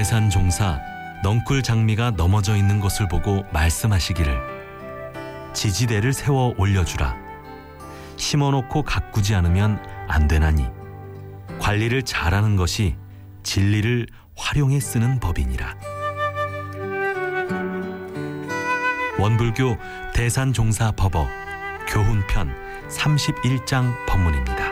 대산종사 넝쿨 장미가 넘어져 있는 것을 보고 말씀하시기를 지지대를 세워 올려주라. 심어놓고 가꾸지 않으면 안 되나니 관리를 잘하는 것이 진리를 활용해 쓰는 법이니라. 원불교 대산종사 법어 교훈편 31장 법문입니다.